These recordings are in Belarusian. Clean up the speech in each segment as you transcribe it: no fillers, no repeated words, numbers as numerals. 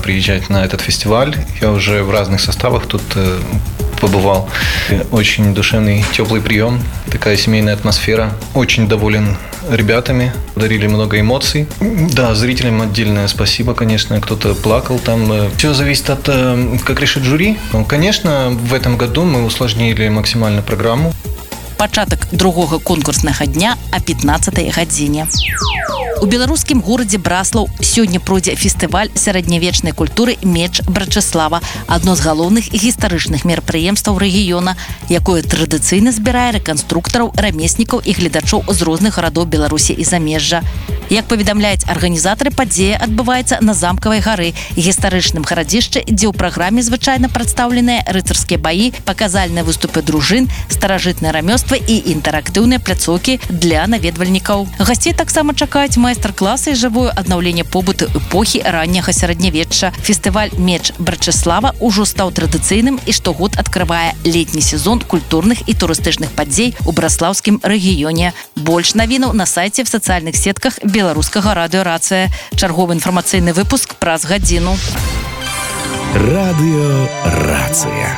приезжать на этот фестиваль. Я уже в разных составах тут побывал. Очень душевный, теплый прием, такая семейная атмосфера. Очень доволен ребятами, дарили много эмоций. Да, зрителям отдельное спасибо, конечно, кто-то плакал там. Все зависит от, как решит жюри. Конечно, в этом году мы усложнили максимально программу. Пачатак другога конкурснага дня о 15-й гадзіне. У беларускім горадзе Браслаў сёння пройдзе фестываль сярэднявечнай культуры «Меч Брачыслава», адно з галоўных гістарычных мерапрыемстваў рэгіёна, якое традыцыйна збірае рэканструктараў, рамеснікаў і гледачоў з розных гарадоў Беларусі і замежжа. Як паведамляюць арганізатары, падзея адбываецца на Замкавай гары, гістарычным гарадзішчы, дзе ў праграме звычайна прадстаўленыя рыцарскія баі, паказальныя выступы дружын, старажытныя рамёствы і інтэрактыўныя пляцоўкі для наведвальнікаў. Гасцей таксама чакаюць майстар-класы і жывое аднаўленне побыту эпохі ранняга сярэднявечча. Фестываль «Меч Брачыслава» ужо стаў традыцыйным і штогод адкрывае летні сезон культурных і турыстычных падзей у браслаўскім рэгіёне. Больш навінаў на сайце в сацыяльных сетках беларускага радыё «Рацыя». Чарговы інфармацыйны выпуск праз гадзіну. Радыё «Рацыя».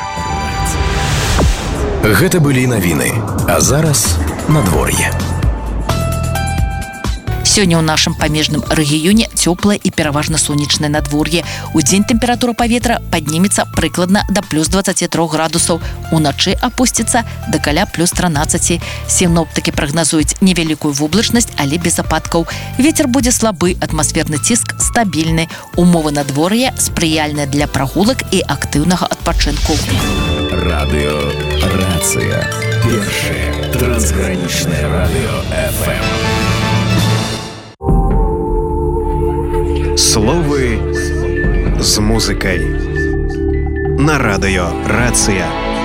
Гэта былі навіны, а зараз надвор'е. Сёння ў нашым памежным рэгіёне цёплае і пераважна сонечнае надвор'е. Удзень тэмпература паветра паднімецца прыкладна да плюс 23 градусаў. Уначы апусціцца да каля плюс 13. Сіноптыкі прагназуюць невялікую воблачнасць, але без ападкаў. Вецер будзе слабы, атмасферны ціск стабільны. Умовы надвор'я спрыяльныя для прагулак і актыўнага адпачынку. Радыё «Рацыя». Першае трансгранічнае радыё FM. Словы з музыкай на радыё «Рацыя».